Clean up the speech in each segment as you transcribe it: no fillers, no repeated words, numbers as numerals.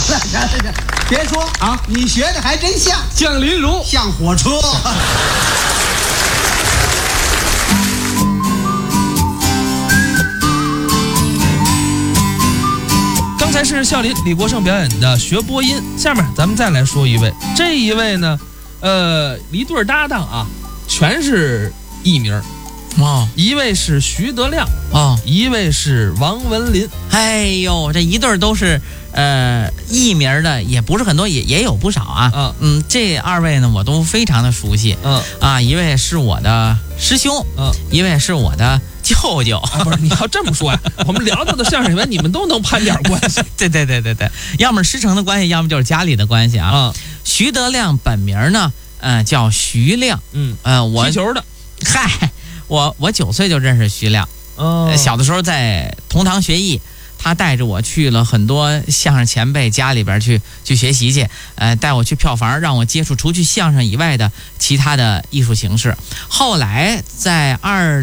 了，别说啊，你学的还真像， 降临如像火车。 刚才是笑林李国盛表演的学播音，下面咱们再来说一位，这一位呢，一对搭档啊，全是艺名哦， 一位是徐德亮哦， 一位是王文林。 哎呦，这一对都是艺名的，也不是很多，也有不少啊。这二位呢，我都非常的熟悉。一位是我的师兄，一位是我的舅舅。 不是，你要这么说呀，我们聊到的相声演员，你们都能攀点关系。 对，要么师承的关系，要么就是家里的关系啊。徐德亮本名呢，叫徐亮。我踢球的。 嗨，我9岁就认识徐亮。小的时候在同堂学艺。他带着我去了很多相声前辈家里边去学习去，带我去票房，让我接触除去相声以外的其他的艺术形式。后来在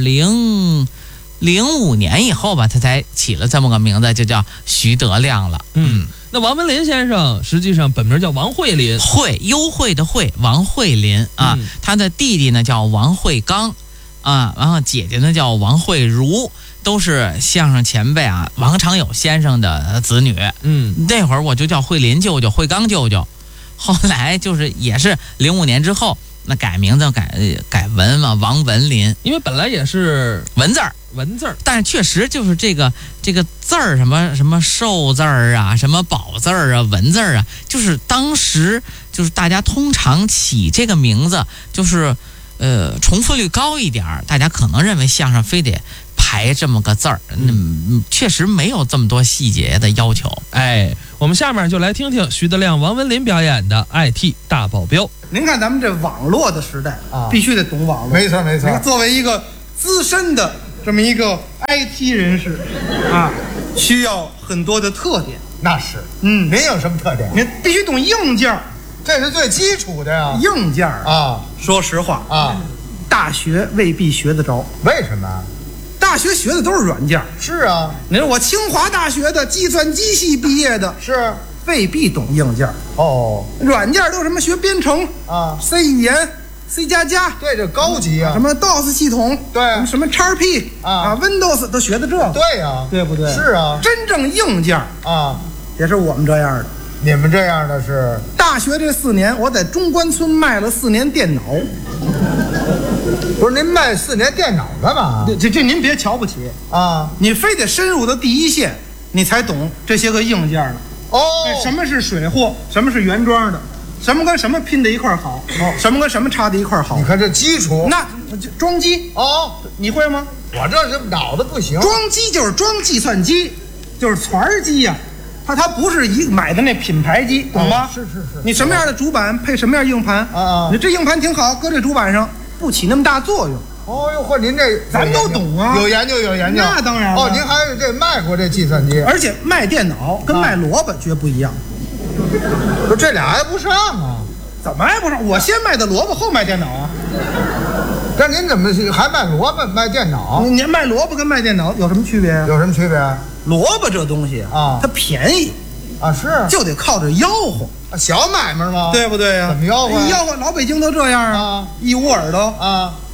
2005年以后吧，他才起了这么个名字，就叫徐德亮了。 那王文林先生实际上本名叫王慧林， 优惠的惠，王慧林啊。他的弟弟呢叫王慧刚啊，然后姐姐呢叫王慧茹。都是相声前辈啊，王长友先生的子女。那会儿我就叫慧林舅舅、慧刚舅舅。后来也是05年之后，那改名字改文嘛，王文林， 因为本来也是文字儿，但是确实就是这个字儿，什么寿字儿啊，什么宝字儿啊，文字儿啊，就是当时就是大家通常起这个名字，就是重复率高一点，大家可能认为相声非得排这么个字儿，确实没有这么多细节的要求。 我们下面就来听听徐德亮、王文林表演的 IT 大保镖。 您看咱们这网络的时代啊，必须得懂网络。 没错。 作为一个资深的这么一个 IT 人士啊，需要很多的特点。 那是，您有什么特点？ 您必须懂硬件， 这是最基础的呀。 硬件啊，说实话啊， 大学未必学得着。 为什么？ 大学学的都是软件。 是啊， 你说我清华大学的计算机系毕业的， 是未必懂硬件。软件都是什么学编程啊 ，C 语言 ，C++， 对，这高级啊， 什么 DOS 系统， 对， 什么 XP 啊 ，Windows 都学的这个， 对呀， 对不对？ 是啊， 真正硬件啊， 也是我们这样的。 你们这样的是大学这4年，我在中关村卖了4年电脑。 不是您卖4年电脑干嘛？ 这您别瞧不起啊！你非得深入到第一线，你才懂这些个硬件了。什么是水货，什么是原装的，什么跟什么拼在一块好，什么跟什么插在一块好。 你看这基础， 那装机你会吗？ 我这是脑子不行。 装机就是装计算机，就是船机呀。它不是买的那品牌机，懂吗？ 是。 你什么样的主板配什么样硬盘啊？ 你这硬盘挺好，搁这主板上不起那么大作用。 您这咱都懂啊， 有研究。 那当然了。 您还是这卖过这计算机， 而且卖电脑跟卖萝卜绝不一样。 不，这俩挨不上啊？ 怎么挨不上？我先卖的萝卜，后卖电脑啊。 但您怎么还卖萝卜卖电脑？ 您卖萝卜跟卖电脑有什么区别？ 有什么区别？ 萝卜这东西啊，它便宜啊，是就得靠着吆喝。 小买卖吗？ 对不对呀？ 怎么吆喝？ 吆喝，老北京都这样啊，一捂耳朵啊，